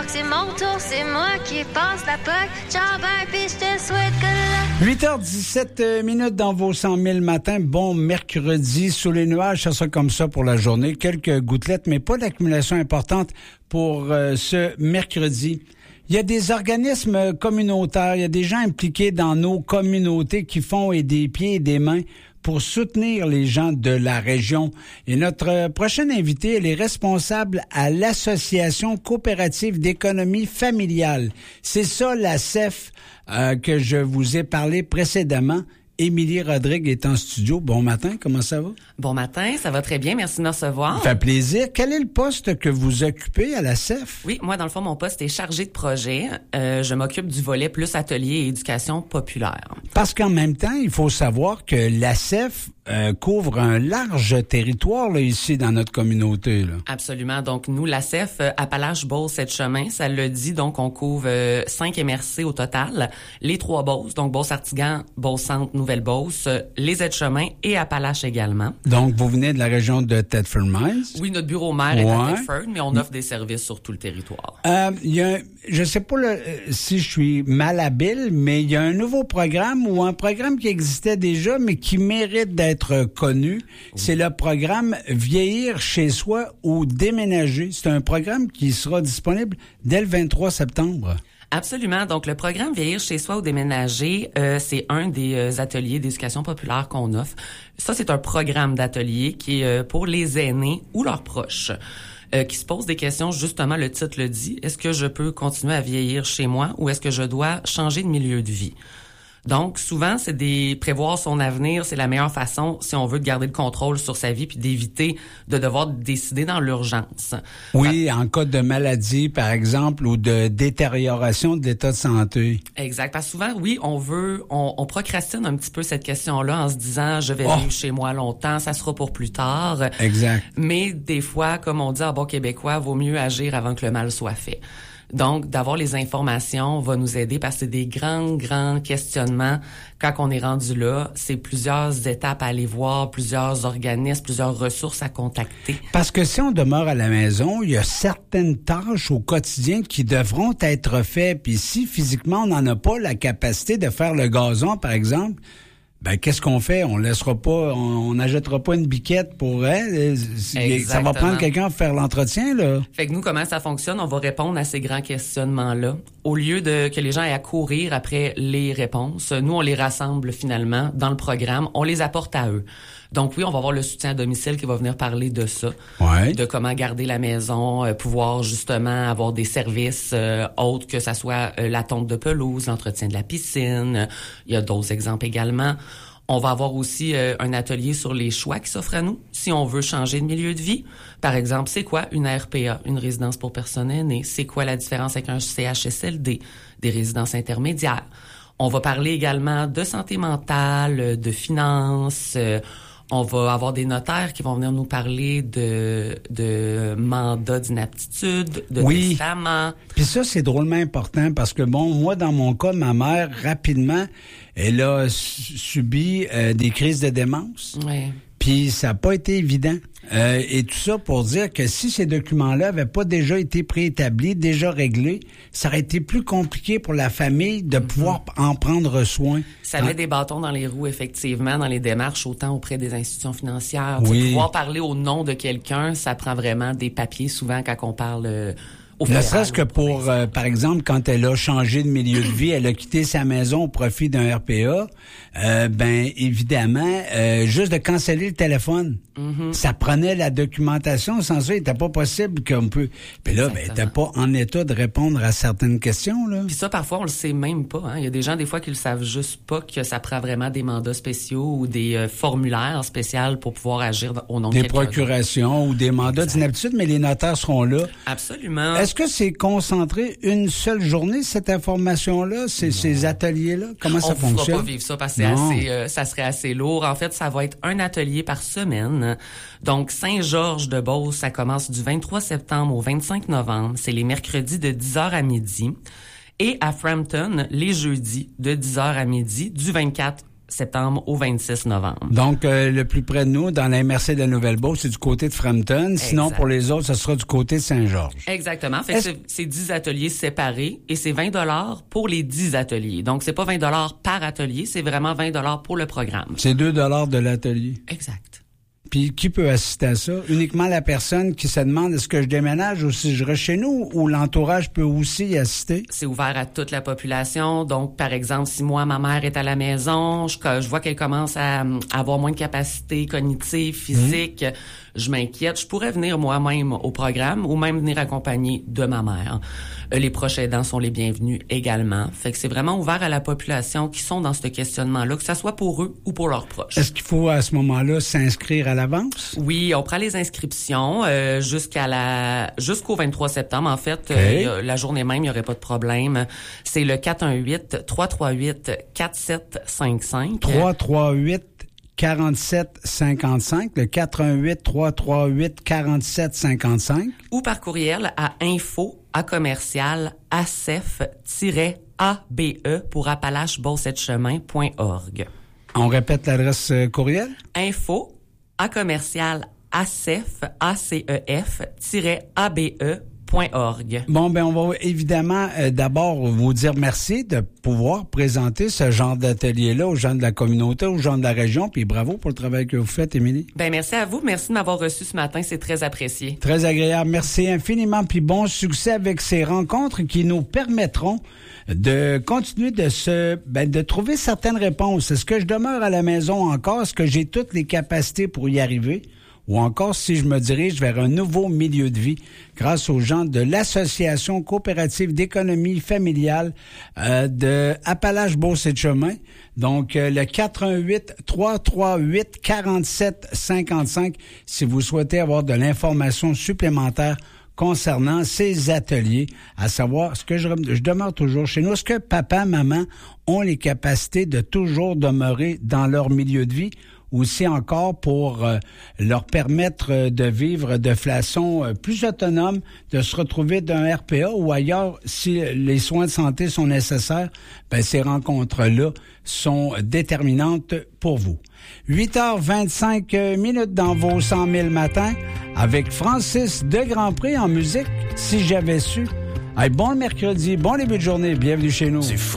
c'est mon tour, c'est moi qui passe la POC. Ciao, ben, pis je te souhaite que 8h17 minutes dans vos 100 000 matins. Bon mercredi, sous les nuages, ça sera comme ça pour la journée. Quelques gouttelettes, mais pas d'accumulation importante pour ce mercredi. Il y a des organismes communautaires, il y a des gens impliqués dans nos communautés qui font des pieds et des mains pour soutenir les gens de la région. Et notre prochaine invitée, elle est responsable à l'Association coopérative d'économie familiale. C'est ça, la CEF, que je vous ai parlé précédemment. Émilie Rodrigue est en studio. Bon matin, comment ça va? Bon matin, ça va très bien, merci de me recevoir. Ça fait plaisir. Quel est le poste que vous occupez à la CEF? Oui, moi, dans le fond, mon poste est chargé de projet. Je m'occupe du volet plus atelier et éducation populaire. Parce qu'en même temps, il faut savoir que la CEF couvre un large territoire là, ici dans notre communauté. Là. Absolument. Donc, nous, la CEF, Appalaches, Beauce, Sept-Chemins, ça le dit, donc on couvre 5 MRC au total. Les 3 Beauce, donc Beauce-Artigan, Beauce-Centre, Nouvelle-Beauce, les Aides-Chemins et Appalaches également. Donc, vous venez de la région de Thetford Mines? Oui, notre bureau mère est à Thetford, mais on offre des services sur tout le territoire. Je sais pas si je suis malhabile, mais il y a un nouveau programme ou un programme qui existait déjà, mais qui mérite d'être connu. Oui. C'est le programme Vieillir chez soi ou déménager. C'est un programme qui sera disponible dès le 23 septembre. Absolument. Donc, le programme Vieillir chez soi ou déménager, c'est un des ateliers d'éducation populaire qu'on offre. Ça, c'est un programme d'atelier qui est pour les aînés ou leurs proches. Qui se posent des questions, justement, le titre le dit. Est-ce que je peux continuer à vieillir chez moi ou est-ce que je dois changer de milieu de vie? Donc, souvent, prévoir son avenir, c'est la meilleure façon, si on veut, de garder le contrôle sur sa vie puis d'éviter de devoir décider dans l'urgence. Oui, en cas de maladie, par exemple, ou de détérioration de l'état de santé. Exact. Parce que souvent, oui, on procrastine un petit peu cette question-là en se disant, je vais vivre chez moi longtemps, ça sera pour plus tard. Exact. Mais des fois, comme on dit en bon québécois, vaut mieux agir avant que le mal soit fait. Donc, d'avoir les informations va nous aider parce que c'est des grands questionnements. Quand on est rendu là, c'est plusieurs étapes à aller voir, plusieurs organismes, plusieurs ressources à contacter. Parce que si on demeure à la maison, il y a certaines tâches au quotidien qui devront être faites. Puis si physiquement, on n'en a pas la capacité de faire le gazon, par exemple, ben qu'est-ce qu'on fait? On laissera pas, on n'achètera pas une biquette pour elle. Ça va prendre quelqu'un pour faire l'entretien, là. Fait que nous, comment ça fonctionne? On va répondre à ces grands questionnements-là. Au lieu que les gens aient à courir après les réponses, nous, on les rassemble finalement dans le programme. On les apporte à eux. Donc oui, on va avoir le soutien à domicile qui va venir parler de ça, de comment garder la maison, pouvoir justement avoir des services autres que ça soit la tonte de pelouse, l'entretien de la piscine. Il y a d'autres exemples également. On va avoir aussi un atelier sur les choix qui s'offrent à nous si on veut changer de milieu de vie. Par exemple, c'est quoi une RPA, une résidence pour personnes aînées? C'est quoi la différence avec un CHSLD, des résidences intermédiaires? On va parler également de santé mentale, de finances. On va avoir des notaires qui vont venir nous parler de mandat d'inaptitude, de testament. Puis ça, c'est drôlement important parce que, bon, moi, dans mon cas, ma mère, rapidement, elle a subi des crises de démence. Oui. Puis ça n'a pas été évident. Et tout ça pour dire que si ces documents-là avaient pas déjà été préétablis, déjà réglés, ça aurait été plus compliqué pour la famille de pouvoir en prendre soin. Ça met des bâtons dans les roues, effectivement, dans les démarches, autant auprès des institutions financières. Oui. Pouvoir parler au nom de quelqu'un, ça prend vraiment des papiers, souvent, quand on parle... Ne serait-ce que pour, par exemple, quand elle a changé de milieu de vie, elle a quitté sa maison au profit d'un RPA, ben évidemment, juste de canceller le téléphone, ça prenait la documentation. Sans ça, il n'était pas possible qu'on peut... Puis là, ben, t'es pas en état de répondre à certaines questions, là. Puis ça, parfois, on le sait même pas. Hein. Il y a des gens, des fois, qui le savent juste pas que ça prend vraiment des mandats spéciaux ou des formulaires spéciaux pour pouvoir agir au nom de quelqu'un. Des procurations ou des mandats d'inaptitude, mais les notaires seront là. Absolument. Est-ce que c'est concentré une seule journée, cette information-là, ces ateliers-là? Comment ça fonctionne? On ne pourra pas vivre ça parce que ça serait assez lourd. En fait, ça va être un atelier par semaine. Donc, Saint-Georges-de-Beauce, ça commence du 23 septembre au 25 novembre. C'est les mercredis de 10h à midi. Et à Frampton, les jeudis de 10h à midi, du 24 septembre au 26 novembre. Donc, le plus près de nous, dans la MRC de la Nouvelle-Beauce, c'est du côté de Frampton. Sinon, pour les autres, ce sera du côté de Saint-Georges. Exactement. Fait que c'est 10 ateliers séparés et c'est 20 $ pour les 10 ateliers. Donc, c'est pas 20 $ par atelier, c'est vraiment 20 $ pour le programme. C'est 2 $ de l'atelier. Exact. Puis, qui peut assister à ça? Uniquement la personne qui se demande est-ce que je déménage ou si je reste chez nous, ou l'entourage peut aussi y assister? C'est ouvert à toute la population. Donc, par exemple, si moi, ma mère est à la maison, je vois qu'elle commence à avoir moins de capacité cognitive, physique, je m'inquiète. Je pourrais venir moi-même au programme ou même venir accompagner de ma mère. Les proches aidants sont les bienvenus également. Fait que c'est vraiment ouvert à la population qui sont dans ce questionnement-là, que ça soit pour eux ou pour leurs proches. Est-ce qu'il faut, à ce moment-là, s'inscrire à l'avance? Oui, on prend les inscriptions jusqu'au 23 septembre. En fait, la journée même, il n'y aurait pas de problème. C'est le 418-338-4755. 338-4755, le 418-338-4755. Ou par courriel à info@commercial-acef-abe pour appalaches-beauce-chemin.org. On répète l'adresse courriel? info@commercial-acef-abe.org. Bon, ben on va évidemment d'abord vous dire merci de pouvoir présenter ce genre d'atelier-là aux gens de la communauté, aux gens de la région, puis bravo pour le travail que vous faites, Émilie. Ben merci à vous, merci de m'avoir reçu ce matin, c'est très apprécié. Très agréable, merci infiniment, puis bon succès avec ces rencontres qui nous permettront de continuer de trouver certaines réponses. Est-ce que je demeure à la maison encore? Est-ce que j'ai toutes les capacités pour y arriver? Ou encore si je me dirige vers un nouveau milieu de vie grâce aux gens de l'Association coopérative d'économie familiale de Appalaches-Beauce-et-Chemin. Donc, le 418-338-4755 si vous souhaitez avoir de l'information supplémentaire concernant ces ateliers, à savoir, est-ce que je demeure toujours chez nous? Est-ce que papa, maman ont les capacités de toujours demeurer dans leur milieu de vie? Aussi encore pour leur permettre de vivre de façon plus autonome, de se retrouver d'un RPA ou ailleurs si les soins de santé sont nécessaires, ben ces rencontres-là sont déterminantes pour vous. 8h25 dans vos 100 000 matins avec Francis de Grandpré en musique, Si j'avais su. Hey, bon mercredi, bon début de journée, bienvenue chez nous. C'est fou.